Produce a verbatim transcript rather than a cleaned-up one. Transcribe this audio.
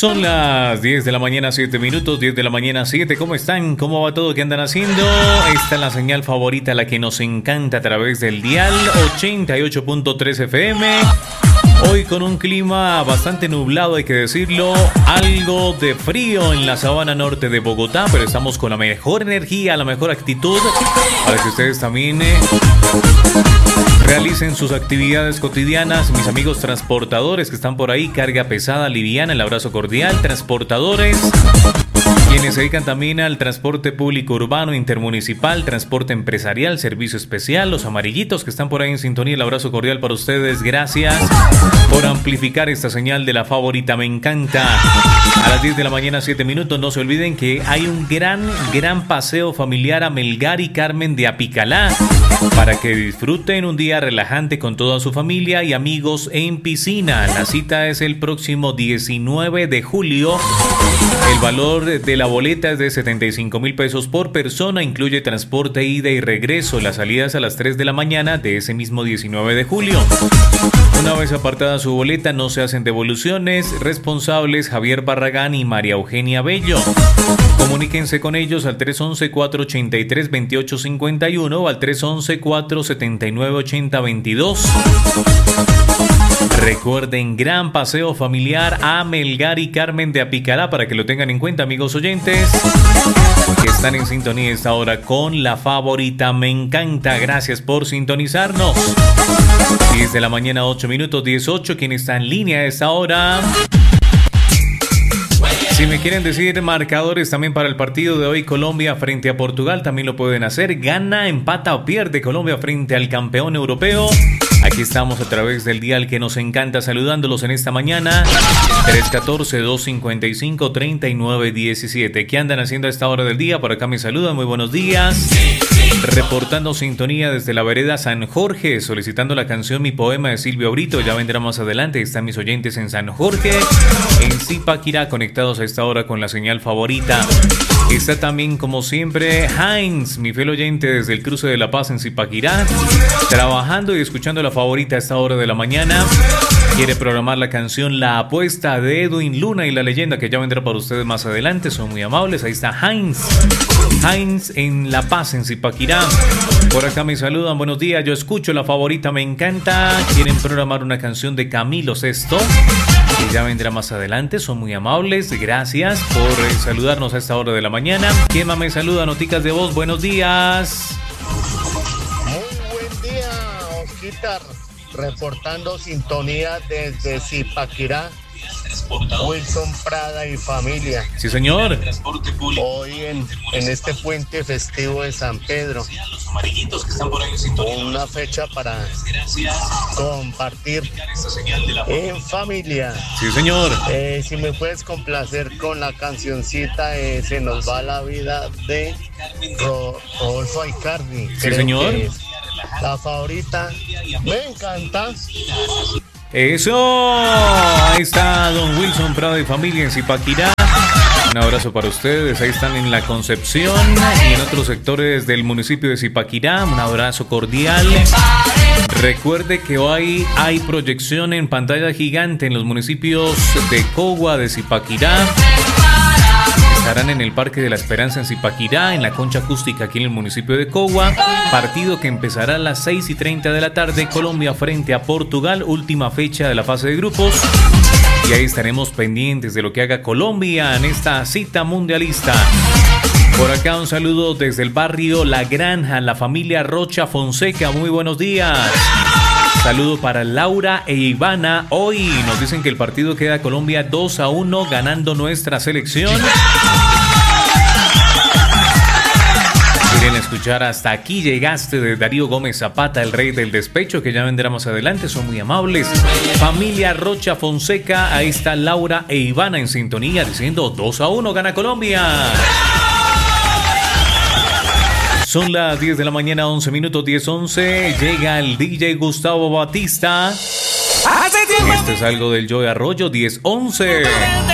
Son las diez de la mañana, siete minutos, diez de la mañana, siete. ¿Cómo están? ¿Cómo va todo? ¿Qué andan haciendo? Esta es la señal favorita, la que nos encanta a través del dial ochenta y ocho punto tres F M. Hoy con un clima bastante nublado, hay que decirlo, algo de frío en la sabana norte de Bogotá, pero estamos con la mejor energía, la mejor actitud para que ustedes también eh, realicen sus actividades cotidianas. Mis amigos transportadores que están por ahí, carga pesada, liviana, el abrazo cordial. Transportadores, quienes se dedican también al transporte público urbano, intermunicipal, transporte empresarial, servicio especial, los amarillitos que están por ahí en sintonía, el abrazo cordial para ustedes. Gracias por amplificar esta señal de la favorita, me encanta. A las diez de la mañana, siete minutos, no se olviden que hay un gran, gran paseo familiar a Melgar y Carmen de Apicalá, para que disfruten un día relajante con toda su familia y amigos en piscina. La cita es el próximo diecinueve de julio. El valor de la boleta es de setenta y cinco mil pesos por persona, incluye transporte, ida y regreso. Las salidas a las tres de la mañana de ese mismo diecinueve de julio. Una vez apartada su boleta, no se hacen devoluciones. Responsables Javier Barragán y María Eugenia Bello. Comuníquense con ellos al tres once, cuatro ochenta y tres, veintiocho cincuenta y uno o al tres once, cuatro setenta y nueve, ochenta veintidós. Recuerden, gran paseo familiar a Melgar y Carmen de Apicalá, para que lo tengan en cuenta, amigos oyentes que están en sintonía esta hora con la favorita. Me encanta, gracias por sintonizarnos. diez de la mañana, ocho minutos, dieciocho. ¿Quién está en línea a esta hora? Si me quieren decir marcadores también para el partido de hoy, Colombia frente a Portugal, también lo pueden hacer. Gana, empata o pierde Colombia frente al campeón europeo. Aquí estamos a través del dial que nos encanta, saludándolos en esta mañana. tres uno cuatro, dos cinco cinco, tres nueve uno siete. ¿Qué andan haciendo a esta hora del día? Por acá me saludan, muy buenos días. Reportando sintonía desde la vereda San Jorge, solicitando la canción Mi Poema de Silvio Brito. Ya vendrá más adelante. Están mis oyentes en San Jorge, en Zipaquirá, conectados a esta hora con la señal favorita. Está también, como siempre, Heinz, mi fiel oyente desde el cruce de La Paz en Zipaquirá, trabajando y escuchando la favorita a esta hora de la mañana. Quiere programar la canción La Apuesta de Edwin Luna y la leyenda, que ya vendrá para ustedes más adelante. Son muy amables. Ahí está Heinz. Heinz en La Paz, en Zipaquirá. Por acá me saludan, buenos días. Yo escucho la favorita, me encanta. Quieren programar una canción de Camilo Sesto, que ya vendrá más adelante. Son muy amables. Gracias por eh, saludarnos a esta hora de la mañana. ¿Quién más me saluda? Noticas de voz. Buenos días. Muy buen día, Osquitar. Reportando sintonía desde Zipaquirá. Wilson Prada y familia. Sí, señor. Hoy en, en este puente festivo de San Pedro, una fecha para compartir en familia. Sí, señor. Eh, si me puedes complacer con la cancioncita eh, Se nos va la vida de Rodolfo Aicardi. Sí, creo señor. La favorita, me encanta. Eso, ahí está don Wilson Prado y familia en Zipaquirá. Un abrazo para ustedes, ahí están en La Concepción y en otros sectores del municipio de Zipaquirá. Un abrazo cordial. Recuerde que hoy hay proyección en pantalla gigante en los municipios de Cogua, de Zipaquirá. Estarán en el Parque de la Esperanza en Zipaquirá, en la concha acústica aquí en el municipio de Cogua. Partido que empezará a las seis y treinta de la tarde. Colombia frente a Portugal, última fecha de la fase de grupos. Y ahí estaremos pendientes de lo que haga Colombia en esta cita mundialista. Por acá un saludo desde el barrio La Granja, la familia Rocha Fonseca. Muy buenos días. Saludo para Laura e Ivana. Hoy nos dicen que el partido queda Colombia dos a uno, ganando nuestra selección. Quieren escuchar Hasta Aquí Llegaste de Darío Gómez Zapata, el rey del despecho, que ya vendrá más adelante. Son muy amables. Familia Rocha Fonseca, ahí está Laura e Ivana en sintonía diciendo dos a uno, gana Colombia. Son las diez de la mañana, once minutos, diez once. Llega el D J Gustavo Batista. Este es algo del Joe Arroyo, diez once.